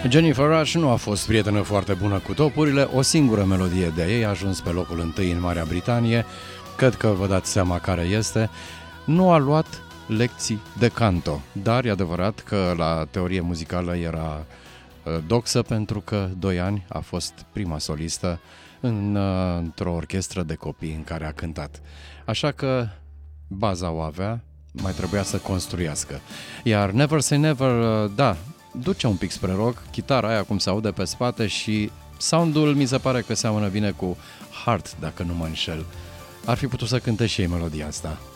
Jennifer Rush nu a fost prietenă foarte bună cu topurile, o singură melodie de ei a ajuns pe locul întâi în Marea Britanie, cred că vă dați seama care este, nu a luat lecții de canto, dar e adevărat că la teorie muzicală era doxă pentru că 2 ani a fost prima solistă într-o orchestră de copii în care a cântat. Așa că baza o avea, mai trebuia să construiască. Iar Never Say Never, da, duce un pic spre rock, chitara aia cum se aude pe spate și soundul mi se pare că seamănă bine cu Heart, dacă nu mă înșel. Ar fi putut să cânte și ei melodia asta.